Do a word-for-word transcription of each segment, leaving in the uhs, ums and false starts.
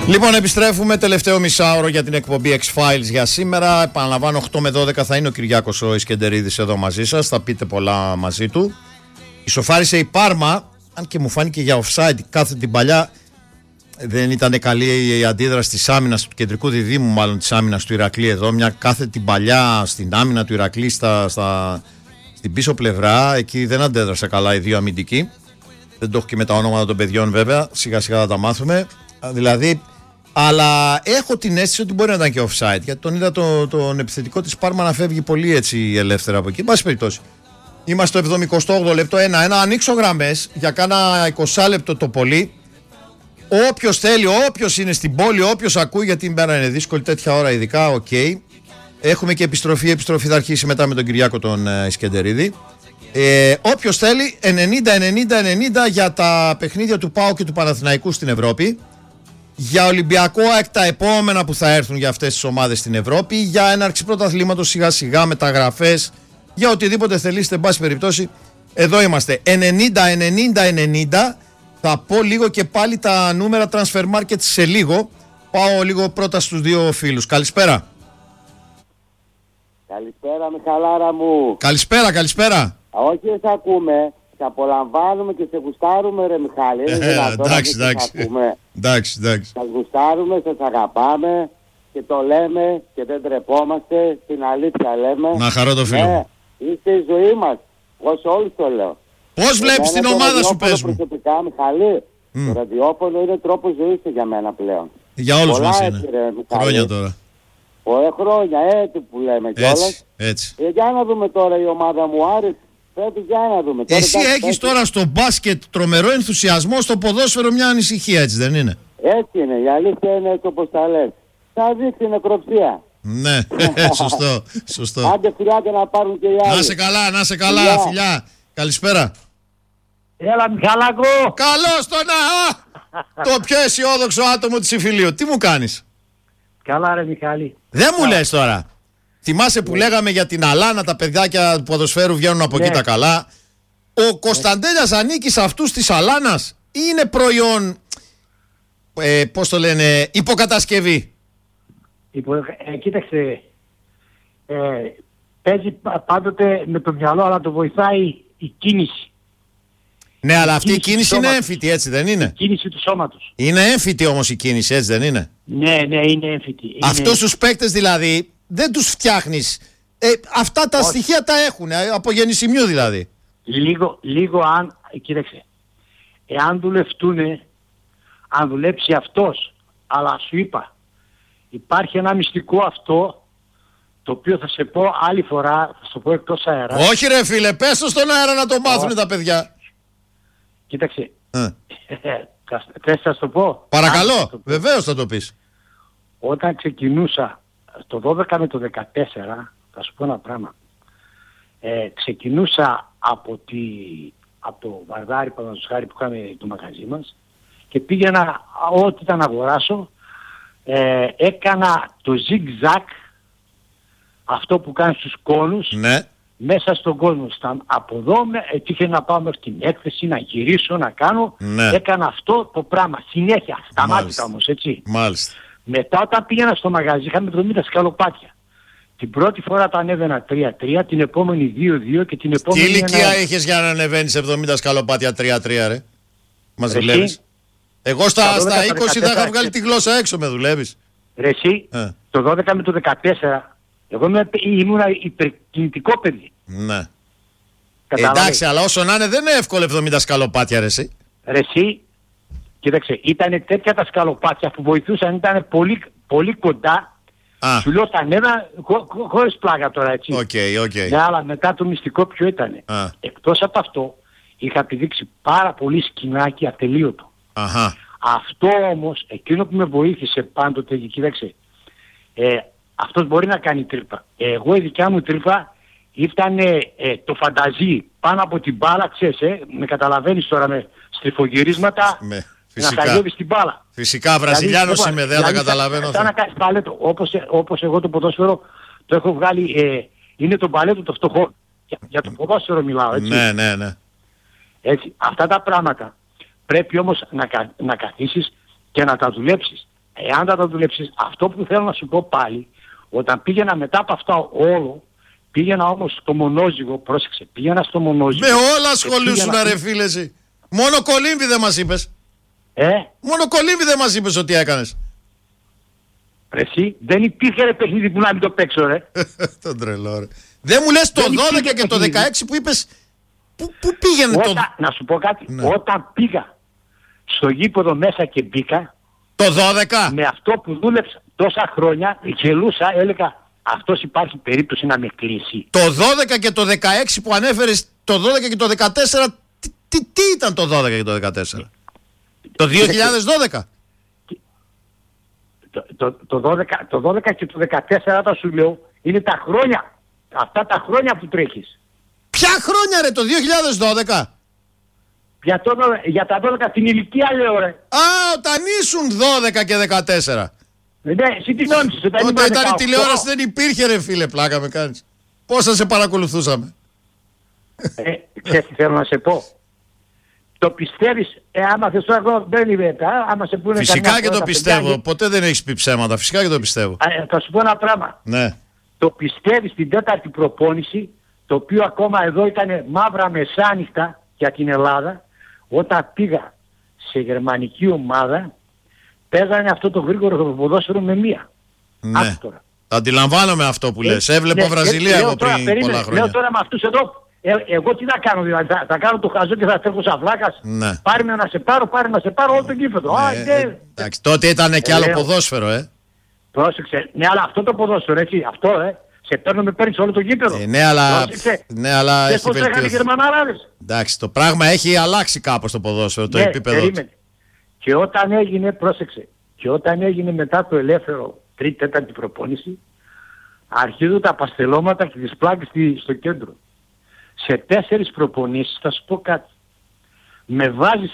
Λοιπόν, επιστρέφουμε τελευταίο μισάωρο για την εκπομπή X-Files για σήμερα. Επαναλαμβάνω, οκτώ με δώδεκα θα είναι ο Κυριάκος ο Ισκεντερίδης εδώ μαζί σας. Θα πείτε πολλά μαζί του. Ισοφάρισε η Πάρμα, αν και μου φάνηκε για offside κάθε την παλιά. Δεν ήταν καλή η αντίδραση της άμυνας του κεντρικού διδήμου, μάλλον της άμυνας του Ηρακλή εδώ. Μια κάθε την παλιά στην άμυνα του Ηρακλή στα, στα, στην πίσω πλευρά. Εκεί δεν αντέδρασε καλά οι δύο αμυντικοί. Δεν το έχω και με τα ονόματα των παιδιών βέβαια. Σιγά σιγά θα τα μάθουμε. Δηλαδή, αλλά έχω την αίσθηση ότι μπορεί να ήταν και offside. Γιατί τον είδα το, τον επιθετικό της Πάρμα να φεύγει πολύ έτσι ελεύθερα από εκεί. Εν πάση περιπτώσει. Είμαστε στο εβδομηκοστό όγδοο λεπτό. Ένα, ένα. Ανοίξω γραμμές για κάνα είκοσι λεπτό το πολύ. Όποιος θέλει, όποιος είναι στην πόλη, όποιος ακούει, γιατί η μέρα είναι δύσκολη τέτοια ώρα ειδικά, οκ. Okay. Έχουμε και επιστροφή, η επιστροφή θα αρχίσει μετά με τον Κυριάκο τον uh, Ισκεντερίδη. Ε, όποιος θέλει, ενενήντα ενενήντα ενενήντα για τα παιχνίδια του ΠΑΟΚ και του Παναθηναϊκού στην Ευρώπη. Για Ολυμπιακό ΑΕΚ τα επόμενα που θα έρθουν για αυτές τις ομάδες στην Ευρώπη. Για έναρξη πρωταθλήματος σιγά σιγά, μεταγραφές. Για οτιδήποτε θελήσετε, εν πάση περιπτώσει. Εδώ είμαστε. ενενήντα ενενήντα ενενήντα. Θα πω λίγο και πάλι τα νούμερα Transfer Market σε λίγο. Πάω λίγο πρώτα στους δύο φίλους. Καλησπέρα. Καλησπέρα Μιχαλάρα μου. Καλησπέρα, καλησπέρα. Όχι, σε ακούμε. Σε απολαμβάνουμε και σε γουστάρουμε ρε Μιχάλη. Ε, εντάξει, εντάξει. Εντάξει, εντάξει. Σας γουστάρουμε, σας αγαπάμε και το λέμε και δεν τρεπόμαστε. Την αλήθεια λέμε. Να χαρώ το φίλο. Ναι, είστε η ζωή μας. Εγώ σε όλους το λέω. Πώς βλέπεις την ομάδα σου, πες μου? Προσωπικά, Μιχαλή, mm. το ραδιόφωνο είναι τρόπος ζωής για μένα πλέον. Για όλους πολλά μας έτσι, είναι. Ρε, χρόνια τώρα. Ωραία χρόνια, έτσι που λέμε κιόλας. Έτσι, έτσι. Ε, για να δούμε τώρα η ομάδα μου, Άρης. Πρέπει για να δούμε. Τώρα, εσύ έχεις πέφτει. Τώρα στο μπάσκετ τρομερό ενθουσιασμό, στο ποδόσφαιρο μια ανησυχία, έτσι δεν είναι? Έτσι είναι, η αλήθεια είναι έτσι όπως τα λες. Θα δείξει νεκροψία. Ναι, σωστό, σωστό. Άντε φιλιάτε να πάρουν και οι άλλοι. Να σε καλά, να σε καλά, φιλιά. φιλιά. Καλησπέρα. Έλα Μιχαλάκο. Καλώς το να. Το πιο αισιόδοξο άτομο της Ιφιλίου. Τι μου κάνεις? Καλά ρε Μιχάλη. Δεν μου λες τώρα. Θυμάσαι που ναι. λέγαμε για την Αλάνα, τα παιδιάκια του ποδοσφαίρου βγαίνουν από ναι. εκεί τα καλά. Ο Κωνσταντέλιας ανήκει σε αυτούς της Αλάνας ή είναι προϊόν, ε, πώς το λένε, υποκατασκευή? Υπο, ε, κοίταξε, ε, παίζει πάντοτε με το μυαλό, αλλά το βοηθάει η κίνηση. Ναι, αλλά η αυτή κίνηση η κίνηση είναι έμφυτη, έτσι δεν είναι? Η κίνηση του σώματος. Είναι έμφυτη όμως η κίνηση, έτσι δεν είναι? Ναι, ναι, είναι έμφυτη. Αυτούς τους παίκτες δηλαδή δεν τους φτιάχνεις. Ε, αυτά τα Όχι. στοιχεία τα έχουν, από γεννησιμιού δηλαδή. Λίγο, λίγο αν, κοίταξε, εάν δουλευτούνε, αν δουλέψει αυτός, αλλά σου είπα, υπάρχει ένα μυστικό αυτό, το οποίο θα σε πω άλλη φορά, θα σου πω εκτός αέρα. Όχι ρε φίλε, πες το στον αέρα να το μάθουν τα παιδιά. Κοίταξε, ε. θες να σου το πω? Παρακαλώ, το πω. Βεβαίως θα το πεις. Όταν ξεκινούσα το δώδεκα με το δεκατέσσερα, θα σου πω ένα πράγμα. Ε, ξεκινούσα από, τη, από το Βαρδάρι Παναδοσχάρι που είχαμε το μαγαζί μας και πήγαινα ό,τι ήταν να αγοράσω. Ε, έκανα το zig-zag, αυτό που κάνει στους κόνους, ναι. μέσα στον κόσμο. Στα, από εδώ έτυχε να πάω μέχρι την έκθεση, να γυρίσω, να κάνω. Ναι. Έκανα αυτό το πράγμα συνέχεια, σταμάτησα όμως, έτσι. Μάλιστα. Μετά όταν πήγαινα στο μαγαζί είχαμε εβδομήντα σκαλοπάτια. Την πρώτη φορά το ανέβαινα τρία τρία, την επόμενη δύο δύο και την επόμενη... Τι ηλικία ένα... είχες για να ανεβαίνεις εβδομήντα σκαλοπάτια τρία τρία ρε? Μας δουλεύεις? Εγώ στα, στα είκοσι θα είχα βγάλει τη γλώσσα έξω, με δουλεύεις? Ρε εσύ, ε. το δώδεκα με το δεκατέσσερα, εγώ ήμουν υπερκινητικό παιδί. Ναι. Εντάξει, αλλά όσο να είναι δεν είναι εύκολο εβδομήντα σκαλοπάτια ρε εσύ. Ρε εσύ, κοίταξε, ήταν τέτοια τα σκαλοπάτια που βοηθούσαν, ήταν πολύ, πολύ κοντά. Α. Σου λέω τα νέα χω, χω, χωρίς πλάκα τώρα, έτσι. Okay, okay. Ναι, αλλά μετά το μυστικό ποιο ήταν? Α. Εκτός από αυτό, είχα επιδείξει πάρα πολύ σκηνάκι ατελείωτο. Αχα. Αυτό όμως, εκείνο που με βοήθησε πάντοτε, κοίταξε, ε, αυτός μπορεί να κάνει τρύπα. Ε, εγώ η δικιά μου τρύπα ήταν ε, ε, το φανταζί πάνω από την μπάλα, ξέρεις, ε, με καταλαβαίνεις τώρα με στριφογυρίσματα, με, να ταγιώβεις την μπάλα. Φυσικά, Βραζιλιάνος είμαι, δεν τα καταλαβαίνω. Σαν να κάνεις μπαλέτο, όπως, όπως εγώ το ποδόσφαιρο το έχω βγάλει, ε, είναι το μπαλέτο το φτωχό. Για, για το ποδόσφαιρο μιλάω, έτσι. Ναι, ναι, ναι. Έτσι, αυτά τα πράγματα πρέπει όμως να, κα, να καθίσεις και να τα δουλέψεις. εάν θα τα δουλέψεις, αυτό που θέλω να σου πω πάλι, όταν πήγαινα μετά από αυτά όλο, πήγαινα όμως στο μονόζυγο, πρόσεξε, πήγαινα στο μονόζυγο. Με όλα ασχολούσουν πήγαινα... ρε φίλε εσύ. Μόνο κολύμβη δεν μας είπες. Ε? Μόνο κολύμβη δεν μας είπες ότι έκανες. Ρε εσύ, δεν υπήρχε ρε παιχνίδι που να μην το παίξω ρε. Τον τρελό ρε. Δεν μου λες το δεν δώδεκα και το δεκαέξι που είπες, πού, πού πήγαινε όταν, το... Να σου πω κάτι, ναι. Όταν πήγα στο γήπεδο μέσα και μπήκα, το δώδεκα. Με αυτό που δούλεψα τόσα χρόνια, γελούσα, έλεγα αυτός υπάρχει περίπτωση να με κλείσει. Το δώδεκα και το δεκαέξι που ανέφερες, το δώδεκα και το δεκατέσσερα, τι, τι, τι ήταν το δώδεκα και το δεκατέσσερα? Το δύο χιλιάδες δώδεκα. Το, το, το, δώδεκα, το δώδεκα και το δεκατέσσερα θα σου λέω είναι τα χρόνια, αυτά τα χρόνια που τρέχεις. Ποια χρόνια ρε, το δύο χιλιάδες δώδεκα? Για, το, για τα δώδεκα την ηλικία λέω ρε. Α, όταν ήσουν δώδεκα και δεκατέσσερα. Ναι, εσύ τι νόμισες? Όταν, όταν ήταν η τηλεόραση δεν υπήρχε ρε φίλε, πλάκα με κάνεις. Πώς θα σε παρακολουθούσαμε? Ε, ξέρεις τι θέλω να σε πω? Το πιστεύεις, ε, άμα θες τώρα εδώ μπαίνει μετά, άμα σε πούνε... Φυσικά και το πιστεύω, παιδιά, ποτέ δεν έχεις πει ψέματα, φυσικά και το πιστεύω. Ε, θα σου πω ένα πράγμα. Ναι. Το πιστεύεις την τέταρτη προπόνηση, το οποίο ακόμα εδώ ήταν μαύρα μεσάνυχτα για την Ελλάδα, όταν πήγα σε γερμανική ομάδα, παίζανε αυτό το γρήγορο ποδόσφαιρο με μία. Ναι. Άστορα. Αντιλαμβάνομαι αυτό που λες. Έβλεπα ναι, Βραζιλία εγώ πριν τώρα, πολλά χρόνια. Λέω τώρα με αυτούς εδώ, ε, εγώ τι να κάνω, δηλαδή, θα, θα κάνω το χαζό και θα τρέχω σαν βλάκας. Ναι. Πάρε με να σε πάρω, πάρε να σε πάρω όλο το γήπεδο. Ναι, Α, ε, εντάξει, τότε ήταν και ε, άλλο λέω, ποδόσφαιρο, ε. Πρόσεξε, ναι, αλλά αυτό το ποδόσφαιρο, έτσι, αυτό, ε. Σε παίρνω με παίρνεις όλο το γήπεδο. Ε, ναι, αλλά, ναι, αλλά έχει βελτιωθεί. Εντάξει, το πράγμα έχει αλλάξει κάπως το ποδόσφαιρο, το ναι, επίπεδο. Περίμενε. Και όταν έγινε, πρόσεξε, και όταν έγινε μετά το ελεύθερο τρίτη, τέταρτη προπόνηση, αρχίζουν τα παστελώματα και τις πλάκες στο κέντρο. Σε τέσσερις προπονήσεις, θα σου πω κάτι, με βάζεις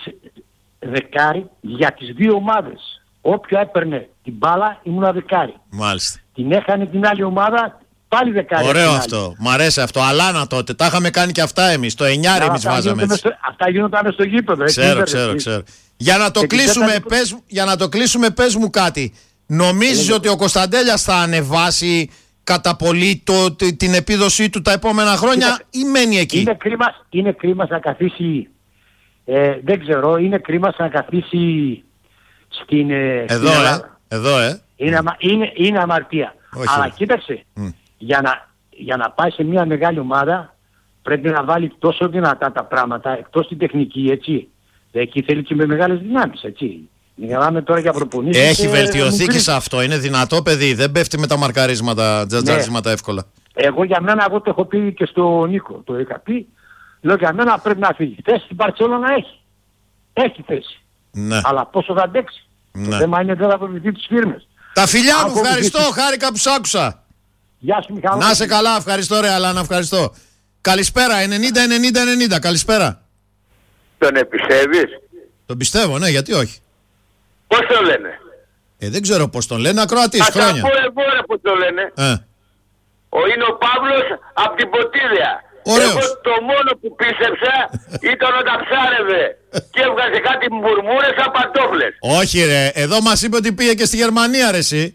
δεκάρι για τις δύο ομάδες. Όποιο έπαιρνε την μπάλα ήμουν δεκάρι. Μάλιστα. Την έχανε την άλλη ομάδα, πάλι δεκάρι. Ωραίο αυτό, μ' αρέσει αυτό. Αλάνα τότε, τα είχαμε κάνει και αυτά εμείς, το εννιάρι εμείς βάζαμε έτσι. Στο, αυτά γίνονταν στο γήπεδο. Ξέρω, ξέρω, ξέρω. Για να, το κλείσουμε, τέταρτη... πες, για να το κλείσουμε, πες μου κάτι. Νομίζεις ότι ο Κωνσταντέλιας θα ανεβάσει κατά πολύ το, την επίδοσή του τα επόμενα χρόνια είναι, ή μένει εκεί? Είναι κρίμα, είναι κρίμα να καθίσει, ε, δεν ξέρω, είναι κρίμα να καθίσει στην, εδώ, στην ε, εδώ, ε. Είναι, είναι, είναι αμαρτία. Όχι. Αλλά κοίταξε, mm. για, να, για να πάει σε μια μεγάλη ομάδα πρέπει να βάλει τόσο δυνατά τα πράγματα, εκτός την τεχνική, έτσι. Εκεί θέλει και με μεγάλες δυνάμεις, έτσι. Μιλάμε τώρα για προπονήσεις. Έχει και βελτιωθεί και, και σε αυτό. Είναι δυνατό παιδί. Δεν πέφτει με τα μαρκαρίσματα, τζατζάρισματα ναι. εύκολα. Εγώ για μένα, εγώ το έχω πει και στο Νίκο, το είχα πει. Λέω για μένα πρέπει να φύγει. Θέση στην Μπαρτσελόνα έχει. Έχει θέση. Ναι. Αλλά πόσο θα αντέξει. Ναι. Το θέμα είναι δεν θα βοηθήσει τις φίρμες. Τα φιλιά μου, ευχαριστώ. Χάρηκα που σ' άκουσα. Γεια σου Μιχάλη. Να σε καλά, ευχαριστώ ρε Αλάνα, ευχαριστώ. Καλησπέρα, ενενήντα ενενήντα ενενήντα, καλησπέρα. Τον πιστεύεις? Τον πιστεύω, ναι, γιατί όχι. Πώς το λένε? Ε, δεν ξέρω πώς τον λένε, ακροατής χρόνια. Ας τα πω εγώ ρε πώς το λένε. Ε. Ο, είναι ο Παύλος από την Ποτίδια. Ωραίος. Εγώ το μόνο που πίστεψα ήταν όταν ψάρευε και έβγαζε κάτι μουρμούρες σαν παντόφλες. Όχι ρε, εδώ μας είπε ότι πήγε και στη Γερμανία ρε εσύ.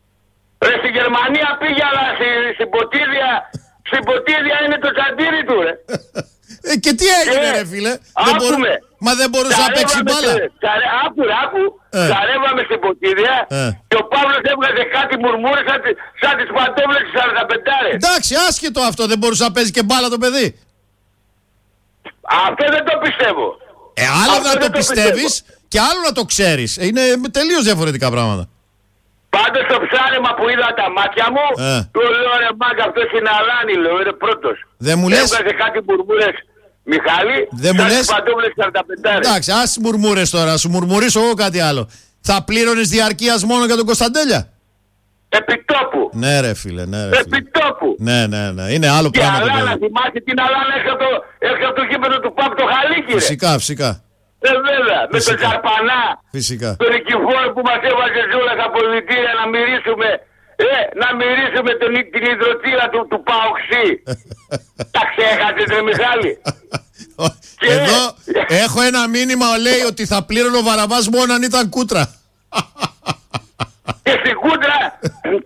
Ρε στη Γερμανία πήγε, αλλά στην στη Ποτίδια, στην Ποτίδια είναι το τσαντήρι του ρε. Ε, και τι έγινε ρε φίλε? Δεν μπορού... Μα δεν μπορούσε να παίξει μπάλα. Τσαρε... Άκου, άκου. Ε. Τσαρεύαμε στην Ποτίδια ε. και ο Παύλος έβγαζε κάτι μουρμούρες σαν, σαν τις παντόφλες της σαράντα πέντε. Εντάξει, άσχετο αυτό, δεν μπορούσε να παίζει και μπάλα το παιδί. Αυτό δεν το πιστεύω. Ε, άλλο αυτό να το, το πιστεύεις πιστεύω. Και άλλο να το ξέρεις. Είναι τελείως διαφορετικά πράγματα. Πάντως το ψάρεμα που είδα τα μάτια μου, ε. του λέω ρε μάγκα αυτός είναι αλάνι, λέω, είναι πρώτος. Δεν μου λες. Έβγαζε κάτι μουρμούρες, Μιχάλη, δεν μου λες. σαράντα πέντε. Εντάξει, ας μουρμούρες τώρα, σου μουρμουρίσω εγώ κάτι άλλο. Θα πλήρωνες διαρκείας μόνο για τον Κωνσταντέλια? Επιτόπου. Ναι ρε φίλε, ναι ρε φίλε. Επιτόπου. Ναι, ναι, ναι, είναι άλλο και πράγμα. Και αλάνα, θυμάστε την αλάνα έξω από το, το γήπεδο του Παπ το Χαλίκι. Φυσικά, φυσικά. Ε, βέβαια, φυσικά. Με τον Ζαρπανά, φυσικά. Τον Νικηφόρο που μας έβαζε ζούλα στα πολιτήρια να μυρίσουμε, ε, να μυρίσουμε τον, την υδροτήρα του, του Παοξή. Τα ξέχασες ρε Μιχάλη? Εδώ έχω ένα μήνυμα, λέει ότι θα πλήρωνε ο Βαραβάς μόνο αν ήταν κούτρα.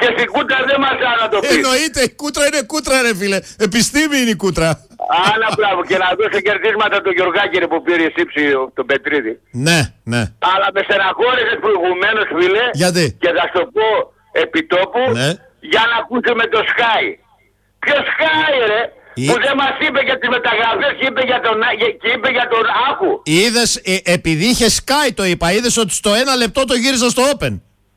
Και στην κούτρα δεν μας να το πει. Εννοείται, η κούτρα είναι κούτρα ρε φίλε. Επιστήμη είναι η κούτρα. Άνα μπράβο, και να δώσω κερδίσματα του Γιωργάκη που πήρε η σύψη τον Πετρίδη. Ναι, ναι. Αλλά με στεναχώρησες προηγουμένως φίλε. Γιατί? Και θα σου το πω επιτόπου, ναι. Για να ακούσουμε το Sky. Ποιο Sky ρε, η... που δεν μας είπε για τις μεταγραφές και είπε για τον, και είπε για τον Άκου. Είδες, ε, επειδή είχε Sky το είπα, είδες ότι στο ένα λεπτό το γύρισα στο Open.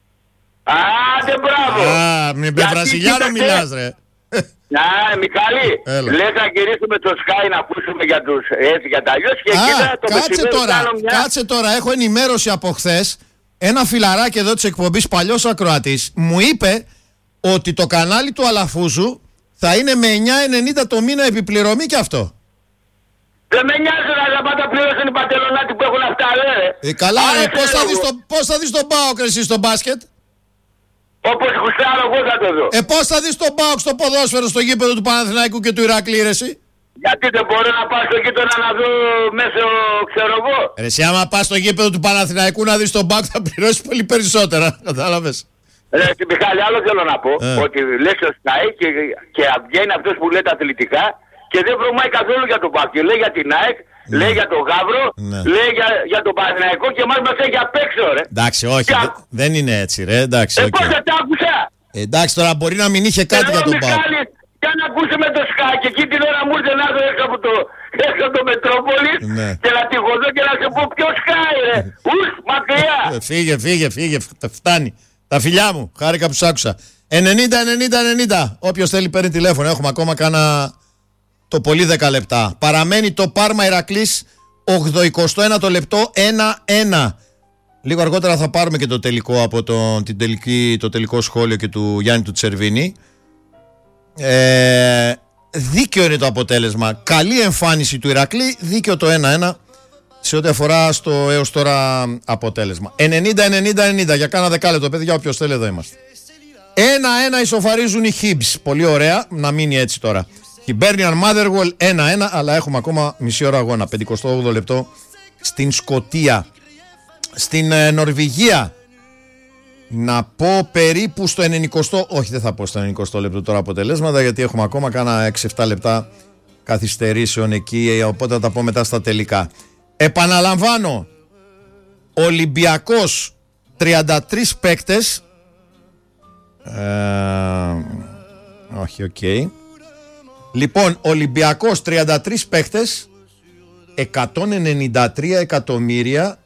Άντε μπράβο. Α, με Βραζιλιάνο μιλάς ρε. Να, Μιχάλη, λες να γυρίσουμε το Sky να ακούσουμε για τους έτσι για τα αλλιώς και εκεί θα το κάτσε τώρα, μια... κάτσε τώρα, έχω ενημέρωση από χθες. Ένα φιλαράκι εδώ της εκπομπής, παλιός ακροατής, μου είπε ότι το κανάλι του Αλαφούζου θα είναι με εννιά ενενήντα το μήνα επιπληρωμή και αυτό. Δεν με νοιάζει να πάντα πλήρωσαν οι πατελονάτοι που έχουν αυτά, ρε. Ε, καλά, ρε, πώς θα, δεις το, πώς θα δεις τον ΠΑΟΚ εσύ στο μπάσκετ. Όπως γουστάρω εγώ θα το δω. Ε, πώς θα δεις τον ΠΑΟΚ στο ποδόσφαιρο, στο γήπεδο του Παναθηναϊκού και του Ηρακλή, ρε εσύ. Γιατί δεν μπορώ να πάω στο γείτονα να δω μέσω, ξέρω εγώ. Ρε εσύ, άμα πας στο γήπεδο του Παναθηναϊκού να δεις τον ΠΑΟΚ θα πληρώσεις πολύ περισσότερα, κατάλαβες. Ρε στη Μιχάλη, άλλο θέλω να πω, ε. ότι λες το Sky και, και βγαίνει αυτός που λέει τα αθλητικά και δεν βρωμάει καθόλου για τον ΠΑΟΚ. Λέει για την ΑΕΚ, ναι. λέει για τον Γαύρο, ναι. λέει για, για τον Παναθηναϊκό και εμάς μας έχει απ' έξω, ρε. Εντάξει, όχι, και... δε, δεν είναι έτσι, ρε, εντάξει. Ε, okay. πώς δεν τα άκουσα. Ε, εντάξει, τώρα μπορεί να μην είχε κάτι ε, για τον ΠΑΟΚ. Για να ακούσουμε το Sky και εκεί την ώρα μου ήρθε να έρθω έξω από το, έξω από το Μετρόπολης ναι. και να τυχωθώ και να σε πω ποιο Sky, ρε. Ους, μακριά. Φύγε, φύγε, φύγε, φτάνει. Τα φιλιά μου, χάρηκα που σ' άκουσα. ενενήντα ενενήντα ενενήντα. Όποιος θέλει παίρνει τηλέφωνο. Έχουμε ακόμα κάνα το πολύ δέκα λεπτά. Παραμένει το Πάρμα Ηρακλής ογδοηκοστό ένατο λεπτό ένα ένα. Λίγο αργότερα θα πάρουμε και το τελικό από το, την τελική, το τελικό σχόλιο και του Γιάννη του Τσερβίνη. Ε, δίκαιο είναι το αποτέλεσμα. Καλή εμφάνιση του Ηρακλή. Δίκαιο το ένα ένα. Σε ό,τι αφορά στο έως τώρα αποτέλεσμα. ενενήντα ενενήντα ενενήντα για κάνα δεκάλεπτο, παιδιά. Όποιος θέλει, εδώ είμαστε. ένα ένα ισοφαρίζουν οι Hibs. Πολύ ωραία, να μείνει έτσι τώρα. Hibernian Motherwell ένα ένα, αλλά έχουμε ακόμα μισή ώρα αγώνα. πενηκοστό όγδοο λεπτό στην Σκωτία. Στην ε, Νορβηγία. Να πω περίπου στο ενενηκοστό. Όχι, δεν θα πω στο ενενηκοστό λεπτό τώρα αποτελέσματα, γιατί έχουμε ακόμα κάνα έξι εφτά λεπτά καθυστερήσεων εκεί. Οπότε θα τα πω μετά στα τελικά. Επαναλαμβάνω, Ολυμπιακός τριάντα τρεις παίκτες, ε, όχι, οκ. Okay. Λοιπόν, Ολυμπιακός τριάντα τρεις παίκτες, εκατόν ενενήντα τρία εκατομμύρια.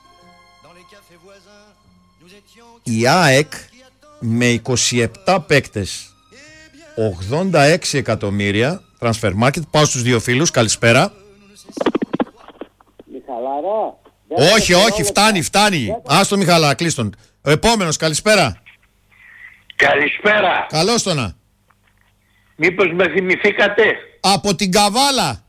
Η ΑΕΚ με είκοσι επτά παίκτες, ογδόντα έξι εκατομμύρια. Transfer Market. Πάω στους δύο φίλους, καλησπέρα. Μιχαλάρα. Όχι, όχι, φτάνει, φτάνει. Άστο Μιχαλάρα, κλείστον. Ο επόμενος, καλησπέρα. Καλησπέρα. Καλώς το να. Μήπως με θυμηθήκατε? Από την Καβάλα.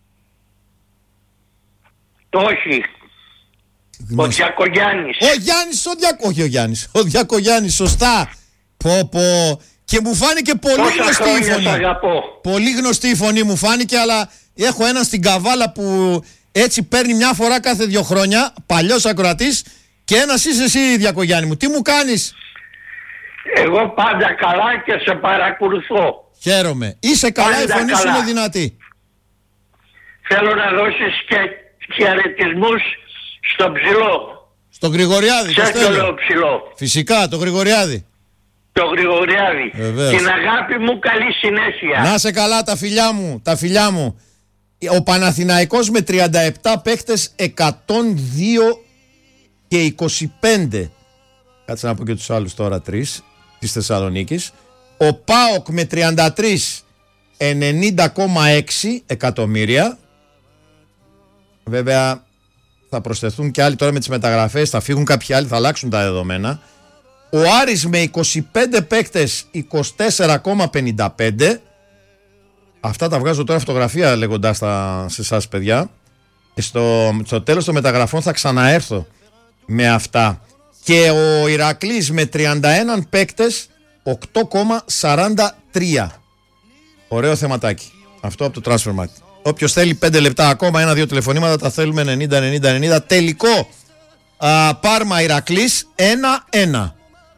Το όχι. Ο Διακογιάννης. Ο Γιάννης, ο Διακο... όχι ο Γιάννης. Ο Διακογιάννης, σωστά. Πω πω. Και μου φάνηκε πολύ Πόσα γνωστή η φωνή. Αγαπώ. Πολύ γνωστή η φωνή μου φάνηκε, αλλά έχω έναν στην Καβάλα που έτσι παίρνει μια φορά κάθε δύο χρόνια, παλιός ακροατής, και ένας είσαι εσύ, Διακογιάννη μου. Τι μου κάνεις? Εγώ πάντα καλά και σε παρακολουθώ. Χαίρομαι. Είσαι καλά, πάντα η φωνή καλά. Σου είναι δυνατή. Θέλω να δώσεις και χαιρετισμούς στον Ψηλό. Στον Γρηγοριάδη. Σε το λέω Ψηλό. Φυσικά, το Γρηγοριάδη. Το Γρηγοριάδη. Βεβαίως. Την αγάπη μου, καλή συνέχεια. Να σε καλά τα φιλιά μου, τα φιλιά μου. Ο Παναθηναϊκός με τριάντα επτά παίχτες, εκατόν δύο και είκοσι πέντε. Κάτσε να πω και τους άλλους τώρα τρεις της Θεσσαλονίκης. Ο ΠΑΟΚ με τριάντα τρία, ενενήντα κόμμα έξι εκατομμύρια. Βέβαια θα προσθεθούν και άλλοι τώρα με τις μεταγραφές, θα φύγουν κάποιοι άλλοι, θα αλλάξουν τα δεδομένα. Ο Άρης με είκοσι πέντε παίκτες, είκοσι τέσσερα κόμμα πενήντα πέντε. Αυτά τα βγάζω τώρα φωτογραφία λέγοντας τα σε εσάς παιδιά. Και στο, στο τέλος των μεταγραφών θα ξαναέρθω με αυτά. Και ο Ηρακλής με τριάντα ένα παίκτες, οκτώ κόμμα σαράντα τρία. Ωραίο θεματάκι. Αυτό από το Transfer Market. Όποιος θέλει πέντε λεπτά ακόμα, ένα-δύο τηλεφωνήματα, τα θέλουμε ενενήντα ενενήντα ενενήντα. Τελικό α, Πάρμα Ηρακλής ένα ένα.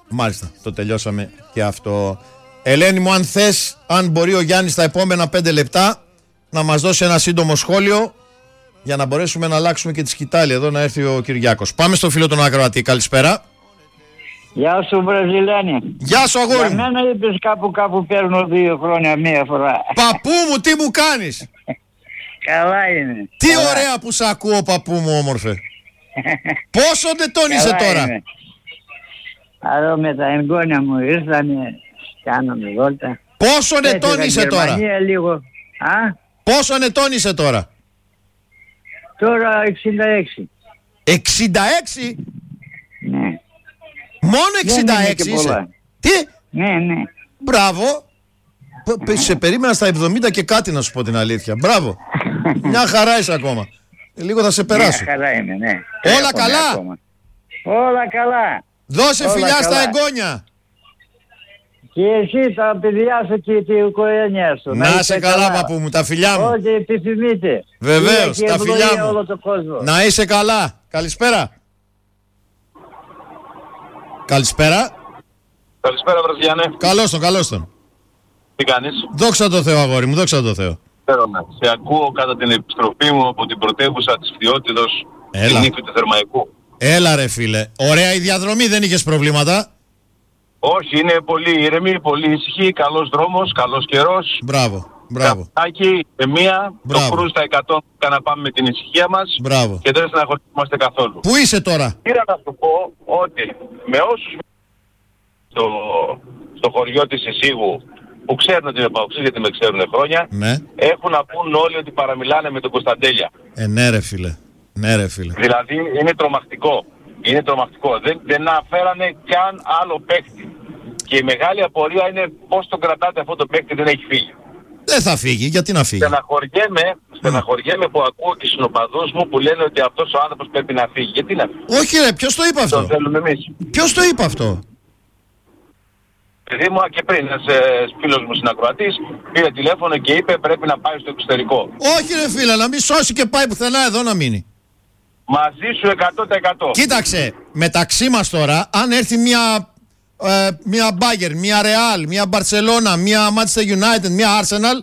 Μάλιστα, το τελειώσαμε και αυτό. Ελένη μου, αν θες, αν μπορεί ο Γιάννης τα επόμενα πέντε λεπτά να μας δώσει ένα σύντομο σχόλιο για να μπορέσουμε να αλλάξουμε και τη σκητάλη εδώ, να έρθει ο Κυριάκος. Πάμε στο φίλο τον ακροατή. Καλησπέρα. Γεια σου Βραζιλιάνη. Γεια σου αγόρι μου. Για μένα είπες κάπου κάπου παίρνω δύο χρόνια μία φορά. Παππού μου, τι μου κάνεις? Καλά είναι. Τι καλά. Ωραία που σ' ακούω παππού μου όμορφε. Πόσο ετών είσαι τώρα? Είμαι. Άρα με τα εγγόνια μου ήρθανε, κάναμε βόλτα. Πόσο ετών είσαι τώρα? Λίγο. Α? Πόσο ετών είσαι τώρα? Τώρα εξήντα έξι. εξήντα έξι? Ναι. Μόνο εξήντα έξι είσαι? Τι? Ναι, ναι. Μπράβο. Σε περίμενα στα εβδομήντα και κάτι, να σου πω την αλήθεια. Μπράβο. Μια χαρά είσαι ακόμα. Λίγο θα σε περάσω. Μια χαρά είμαι, ναι. Όλα καλά. Ακόμα. Όλα καλά. Δώσε Όλα φιλιά καλά. στα εγγόνια. Και εσύ τα παιδιά σου και την οικογένειά σου. Να είσαι καλά παππού μου, τα φιλιά μου. Ό,τι επιθυμείτε. Βεβαίως, τα φιλιά μου. Όλο το κόσμο. Να είσαι καλά. Καλησπέρα. Καλησπέρα. Καλησπέρα Βραζιλιάννε. Καλώς τον, καλώς τον. Τι κάνεις? Δόξα τω Θεώ αγόρι μου, δόξα τω Θεώ. Χαίρομαι. Σε ακούω κατά την επιστροφή μου από την πρωτεύουσα της Φθιώτιδος, Έλα. την νύχη του Θερμαϊκού. Έλα ρε φίλε. Ωραία η διαδρομή, δεν είχες προβλήματα? Όχι, είναι πολύ ήρεμη, πολύ ήσυχη, καλός δρόμος, καλός καιρός. Μπράβο, μπράβο. Καπτάκι, με μία, Μπράβο. το κρούζ στα εκατό για να πάμε με την ησυχία μας. Μπράβο. Και δεν στεναχωρούμαστε καθόλου. Πού είσαι τώρα? Πήρα να σου πω ότι με όσους στο, στο χωριό της Ισίγου που ξέρουν ότι είμαι παοξής, γιατί με ξέρουν χρόνια, Ναι. έχουν να πούν όλοι ότι παραμιλάνε με τον Κωνσταντέλια. Ε, ναι ρε φίλε. Ναι ρε φίλε. Δηλαδή είναι τρομακτικό. Είναι τρομακτικό. Δεν, δεν αναφέρανε καν άλλο παίκτη. Και η μεγάλη απορία είναι πώς τον κρατάτε αυτό το παίκτη, δεν έχει φύγει. Δεν θα φύγει, γιατί να φύγει? Στεναχωριέμαι, στεναχωριέμαι που ακούω και συνοπαδούς μου που λένε ότι αυτός ο άνθρωπος πρέπει να φύγει. Γιατί να φύγει? Όχι ρε, ποιος το είπε αυτό? Το θέλουμε εμείς. Ποιος το είπε αυτό? Παιδί μου και πριν ένας ε, φίλος μου συνακροατής πήρε τηλέφωνο και είπε πρέπει να πάει στο εξωτερικό. Όχι ρε φίλε, να μην σώσει και πάει πουθενά, εδώ να μείνει. Μαζί σου εκατό τοις εκατό. Κοίταξε, μεταξύ μας τώρα, αν έρθει μια, ε, μια Bayern, μια Real, μια Barcelona, μια Manchester United, μια Arsenal,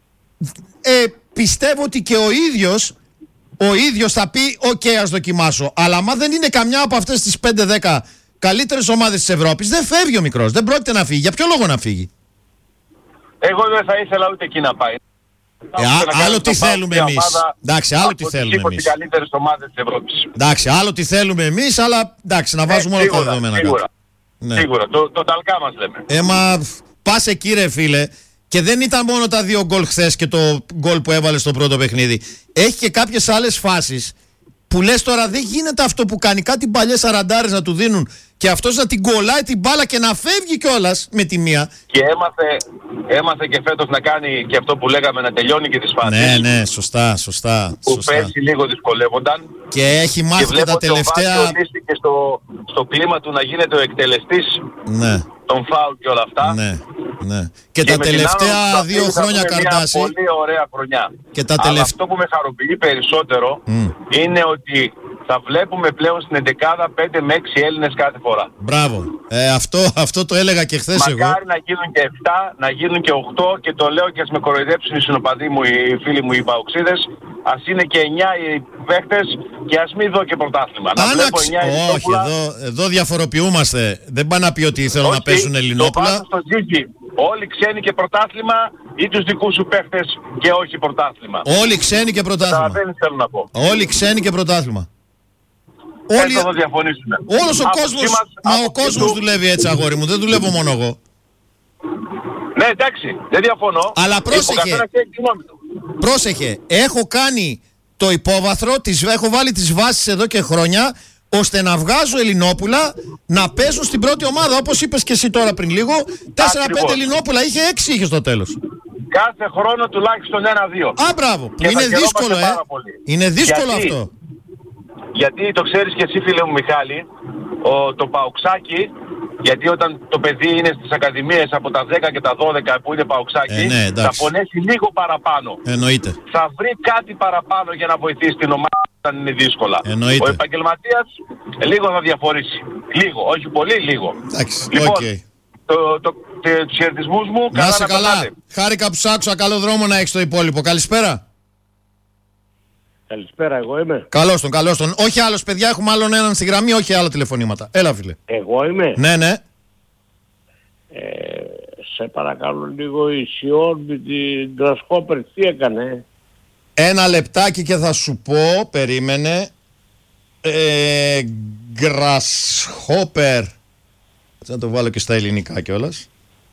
ε, πιστεύω ότι και ο ίδιος, ο ίδιος θα πει «ΟΚ, ας δοκιμάσω». Αλλά άμα δεν είναι καμιά από αυτές τις πέντε δέκα καλύτερες ομάδες της Ευρώπης, δεν φεύγει ο μικρός, δεν πρόκειται να φύγει. Για ποιο λόγο να φύγει? Εγώ δεν θα ήθελα ούτε εκεί να πάει. Ε, α, άλλο τι θέλουμε εμείς. Εντάξει, άλλο τι θέλουμε εμείς. Από τις καλύτερες ομάδες της Ευρώπης. Εντάξει, άλλο τι θέλουμε εμείς, αλλά εντάξει, να βάζουμε ε, όλα σίγουρα, τα δεδομένα σίγουρα. κάτω. Ναι. Σίγουρα, το, το ταλκά μας λέμε. Ε, μα πας εκεί ρε φίλε, και δεν ήταν μόνο τα δύο γκολ χθες και το γκολ που έβαλε στο πρώτο παιχνίδι. Έχει και κάποιες άλλες φάσεις που λες τώρα δεν γίνεται αυτό που κάνει, κάτι παλιές σαραντάρες να του δίνουν και αυτός να την κολλάει την μπάλα και να φεύγει κιόλας με τη μία. Και έμαθε, έμαθε και φέτος να κάνει και αυτό που λέγαμε, να τελειώνει και τις φάσεις. Ναι, ναι, σωστά, σωστά. Που σωστά. πέρσι λίγο δυσκολεύονταν. Και έχει μάθει και, και τα τελευταία. Και ορίστηκε στο, στο κλίμα του να γίνεται ο εκτελεστής ναι. των φάουλ και όλα αυτά. Ναι, ναι. Και Και, τα τελευταία Άνω, δύο χρόνια Καρδάση. Μια πολύ ωραία χρονιά. Και τα Αλλά τελευ... αυτό που με χαροποιεί περισσότερο mm. είναι ότι θα βλέπουμε πλέον στην εντεκάδα πέντε με έξι Έλληνες κάθε φορά. Μπράβο. Ε, αυτό, αυτό το έλεγα και χθες εγώ. Μακάρι να γίνουν και επτά, να γίνουν και οκτώ και το λέω και ας με κοροϊδέψουν οι συνοπαδοί μου, οι φίλοι μου οι παοξίδες. Ας είναι και εννιά οι παίχτες και ας μην δω και πρωτάθλημα. Να βλέπω εννιά Όχι, εδώ, εδώ διαφοροποιούμαστε. Δεν πάει να πει ότι θέλω να παίζουν Ελληνόπουλα. Το στο Τζίκι. Όλοι ξένοι και πρωτάθλημα ή τους δικούς σου παίχτες και όχι πρωτάθλημα. Όλοι ξένοι και πρωτάθλημα. Δεν θέλω να πω. Όλοι ξένοι και πρωτάθλημα. Όλοι... θα διαφωνήσουμε. Όλος ο κόσμος, μας, μα ο κόσμος του... δουλεύει έτσι αγόρι μου, δεν δουλεύω μόνο εγώ. Ναι εντάξει, δεν διαφωνώ. Αλλά πρόσεχε, πρόσεχε, έχω κάνει το υπόβαθρο, τις, έχω βάλει τις βάσεις εδώ και χρόνια, ώστε να βγάζω Ελληνόπουλα να παίζουν στην πρώτη ομάδα, όπως είπες και εσύ τώρα πριν λίγο, τέσσερα πέντε Ελληνόπουλα, είχε έξι είχε στο τέλος. Κάθε χρόνο τουλάχιστον ένα-δύο. Α, μπράβο, που είναι δύσκολο, ε. Είναι δύσκολο γιατί, αυτό. Γιατί το ξέρεις και εσύ φίλε μου Μιχάλη, ο, το παοξάκι, γιατί όταν το παιδί είναι στις ακαδημίες από τα δέκα και τα δώδεκα που είναι παοξάκι, ε, ναι, θα πονέσει λίγο παραπάνω. Εννοείται. Θα βρει κάτι παραπάνω για να βοηθήσει την ομάδα όταν είναι δύσκολα. Εννοείται. Ο επαγγελματίας λίγο θα διαφορήσει. Λίγο, όχι πολύ, λίγο. Εντάξει, λοιπόν, okay. το, το, το, τους χαιρετισμούς μου, να καλά σε να καλά. περνάτε. Χάρηκα που σ' άκουσα. Καλό δρόμο να έχεις το υπόλοιπο. Καλησπέρα. Καλησπέρα, εγώ είμαι. Καλώς τον, καλώς τον. Όχι άλλος, παιδιά, έχουμε άλλον έναν στη γραμμή, όχι άλλα τηλεφωνήματα. Έλα, φίλε. Εγώ είμαι. Ναι, ναι. Ε, σε παρακαλώ λίγο, η Σιόν με την Γκρασχόπερ τι έκανε? Ένα λεπτάκι και θα σου πω, περίμενε. Ε, Γκρασχόπερ. Θα το βάλω και στα ελληνικά κιόλας.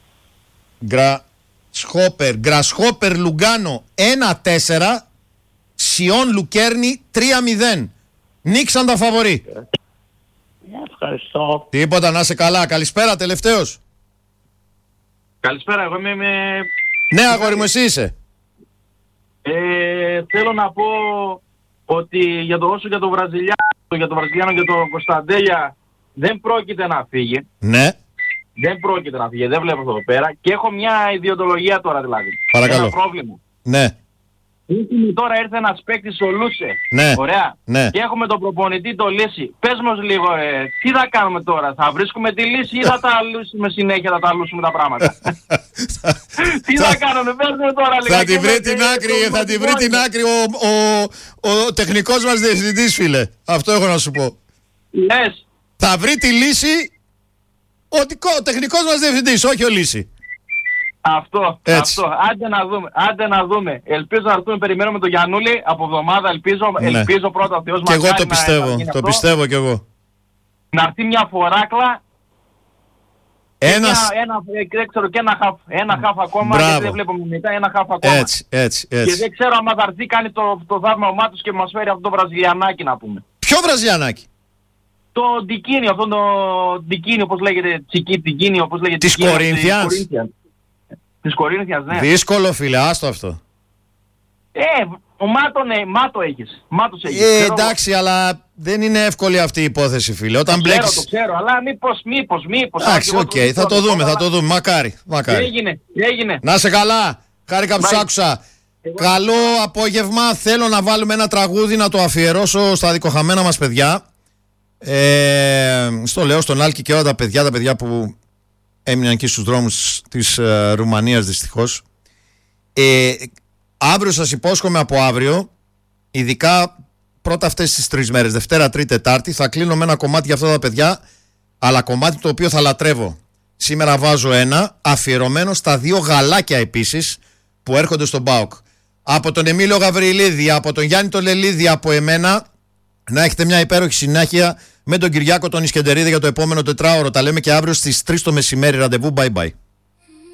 Γκρασχόπερ. Γκρασχόπερ Λουγκάνο ένα τέσσερα. Σιόν Λουκέρνη τρία μηδέν. Νίξαν τα φαβορί. Ευχαριστώ. Τίποτα, να σε καλά. Καλησπέρα, τελευταίος. Καλησπέρα, εγώ είμαι... με... Ναι, αγόρι μου, εσύ είσαι. Ε, θέλω να πω ότι για το όσο για το Βραζιλιάνο, για το Βραζιλιάνο και το Κωνσταντέλια δεν πρόκειται να φύγει. Ναι. Δεν πρόκειται να φύγει, δεν βλέπω εδώ πέρα. Και έχω μια ιδιοτολογία τώρα δηλαδή. Παρακαλώ. Ένα πρόβλημα. Ναι. Έχουμε τώρα ήρθε ένας παίκτης ο Λούσε. Ναι. Ωραία. Ναι. Και έχουμε τον προπονητή το Λύση. Πες μας λίγο, ε, τι θα κάνουμε τώρα, θα βρίσκουμε τη λύση ή θα τα λύσουμε συνέχεια, θα τα λύσουμε τα πράγματα. Τι θα κάνουμε, πες μου τώρα λίγο. Θα τη βρει την άκρη, θα τη βρει την άκρη ο, ο, ο, ο τεχνικός μας διευθυντής, φίλε. Αυτό έχω να σου πω. Λες. Θα βρει τη λύση ο, ο τεχνικός μας διευθυντής, όχι ο Λύση. Αυτό, έτσι. αυτό. Άντε να δούμε, άντε να δούμε. Ελπίζω να έρθουμε, περιμένουμε τον Γιαννούλη από εβδομάδα, ελπίζω, ναι. ελπίζω πρώτα ο Θεός μας. Και εγώ το πιστεύω, το πιστεύω κι εγώ. Να έρθει μια φοράκλα. Ένας... Ένα, ένα, ξέρω, και ένα χαφ, ένα χαφ ακόμα, Μπράβο. γιατί δεν βλέπουμε μετά, ένα χαφ ακόμα. Έτσι, έτσι, έτσι. Και δεν ξέρω αν θα έρθει, κάνει το, το θαύμα ο Μάτος και μας φέρει αυτό το βραζιλιανάκι να πούμε. Ποιο βραζιλιανάκι? Το Ντικίνιο, αυτό το Ντικίνιο, όπως λέγεται, Τσική Ντικίνιο, όπως λέγεται. Της Κορίνθιας. Της Κορίνθιας, ναι. Δύσκολο, φίλε, άστο αυτό. Ε, ο Μάτο, ναι, Μάτο έχεις. Μάτος έχεις. Ε, εντάξει, αλλά δεν είναι εύκολη αυτή η υπόθεση, φίλε. Όταν το μπλέξεις... ξέρω, το ξέρω, αλλά μήπως, μήπως, μήπως. Εντάξει, οκ, okay, θα το δούμε, θα το δούμε. Μακάρι, μακάρι. Έγινε, έγινε. Να σε καλά. Χάρηκα που σ' άκουσα. Εγώ... Καλό απόγευμα. Θέλω να βάλουμε ένα τραγούδι να το αφιερώσω στα δικοχαμένα μας παιδιά. Ε, στο λέω στον Άλκη και όλα τα παιδιά, τα παιδιά που έμειναν εκεί στους δρόμους της ε, Ρουμανίας δυστυχώς. Ε, αύριο σας υπόσχομαι από αύριο, ειδικά πρώτα αυτές τις τρεις μέρες, Δευτέρα, Τρίτη, Τετάρτη, θα κλείνω με ένα κομμάτι για αυτά τα παιδιά, αλλά κομμάτι το οποίο θα λατρεύω. Σήμερα βάζω ένα αφιερωμένο στα δύο γαλάκια επίσης που έρχονται στον ΠΑΟΚ. Από τον Εμίλιο Γαβριλίδη, από τον Γιάννη τον Λελίδη, από εμένα, να έχετε μια υπέροχη συνέχεια με τον Κυριάκο τον Ισκεντερίδη για το επόμενο τετράωρο. Τα λέμε και αύριο στις τρεις το μεσημέρι. Ραντεβού, bye bye.